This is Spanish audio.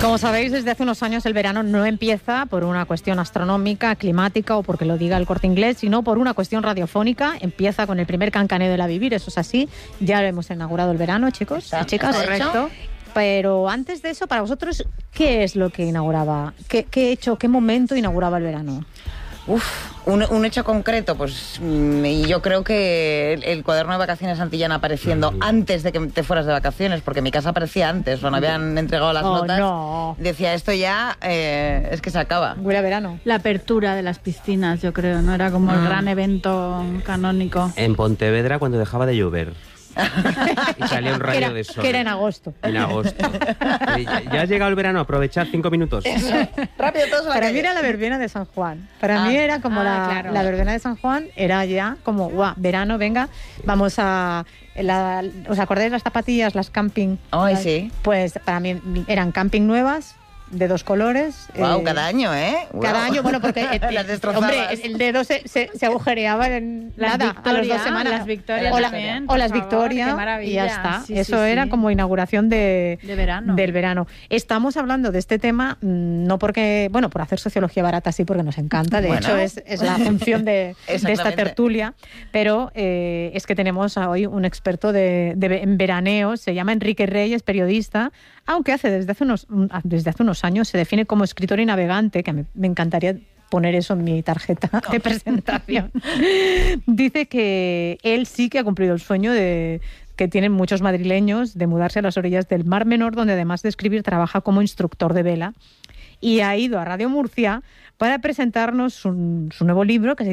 Como sabéis, desde hace unos años el verano no empieza por una cuestión astronómica, climática o porque lo diga el Corte Inglés, sino por una cuestión radiofónica. Empieza con el primer cancaneo de la Vivir, eso es así. Ya lo hemos inaugurado el verano, chicos y chicas. Correcto. Pero antes de eso, para vosotros, ¿qué es lo que inauguraba? ¿Qué hecho, qué momento inauguraba el verano? Un hecho concreto, pues y yo creo que el cuaderno de vacaciones Antillana apareciendo antes de que te fueras de vacaciones, porque en mi casa aparecía antes, cuando habían entregado las notas, decía esto ya es que se acaba. Huele a verano. La apertura de las piscinas, yo creo, ¿no? Era como el gran evento canónico. En Pontevedra, cuando dejaba de llover. Y salía un rayo de sol. Que era en agosto. En agosto. Ya ha llegado el verano, aprovechar 5 minutos. Rápido, todos a la Para calle. mí era la verbena de San Juan. Para mí era como la verbena de San Juan, era ya como, guau, verano, venga, vamos a... ¿Os acordáis las zapatillas, las camping? Ay, sí. Pues para mí eran camping nuevas, de 2 colores. Wow, cada año, ¿eh? Cada año, bueno, porque las destrozabas. hombre, el dedo se agujereaba en nada, a las 2 semanas. Las Victoria también, o las Victoria, y ya está. Sí, eso era como inauguración de verano. Del verano. Estamos hablando de este tema no porque, bueno, por hacer sociología barata, sí, porque nos encanta. De hecho, es la función de esta tertulia. Pero es que tenemos hoy un experto en veraneo, se llama Enrique Reyes, periodista, aunque desde hace unos años se define como escritor y navegante, que me encantaría poner eso en mi tarjeta de presentación. Dice que él sí que ha cumplido el sueño que tienen muchos madrileños de mudarse a las orillas del Mar Menor, donde además de escribir trabaja como instructor de vela, y ha ido a Radio Murcia para presentarnos su nuevo libro que se